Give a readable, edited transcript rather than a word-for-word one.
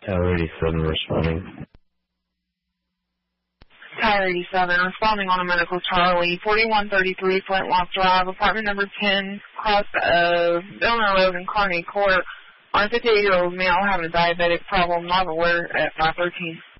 Tower 87 responding. Tower 87, responding on a medical Charlie, 4133 Flintlock Drive, apartment number 10, across Billner Road in Kearney Court, on a 58-year-old male having a diabetic problem, not aware at 513.